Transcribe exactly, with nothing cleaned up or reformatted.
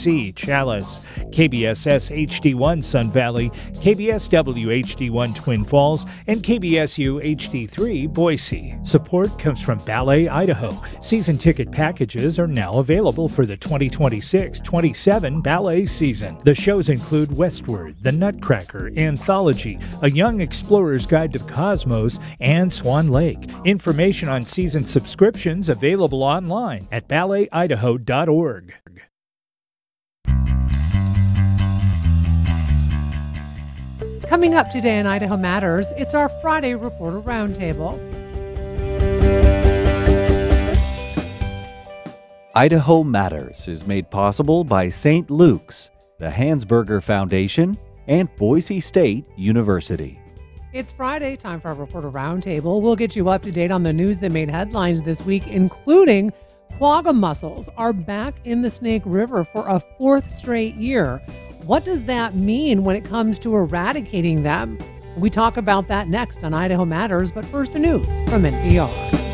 C, Chalice, K B S S H D one Sun Valley, K B S W H D one Twin Falls, and K B S U H D three Boise. Support comes from Ballet Idaho. Season ticket packages are now available for the twenty twenty-six twenty-seven ballet season. The shows include Westward, The Nutcracker, Anthology, A Young Explorer's Guide to the Cosmos, and Swan Lake. Information on season subscriptions available online at ballet idaho dot org. Coming up today in Idaho Matters, it's our Friday Reporter Roundtable. Idaho Matters is made possible by Saint Luke's, the Hansberger Foundation, and Boise State University. It's Friday, time for our Reporter Roundtable. We'll get you up to date on the news that made headlines this week, including quagga mussels are back in the Snake River for a fourth straight year. What does that mean when it comes to eradicating them? We talk about that next on Idaho Matters, but first the news from N P R.